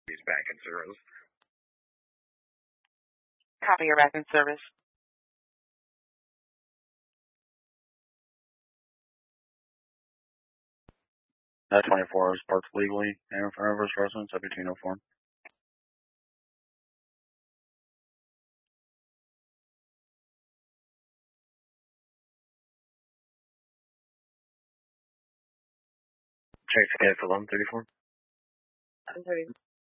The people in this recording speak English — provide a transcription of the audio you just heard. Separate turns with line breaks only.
He's back in service.
Copy, you're back in service.
24 is parked legally in front of his residence at 1804.
Check the case for 1134.
1134.